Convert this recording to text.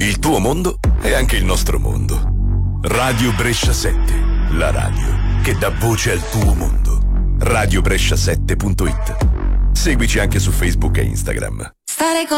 Il tuo mondo è anche il nostro mondo. Radio Brescia 7, la radio che dà voce al tuo mondo. radiobrescia7.it. Seguici anche su Facebook e Instagram. Stare con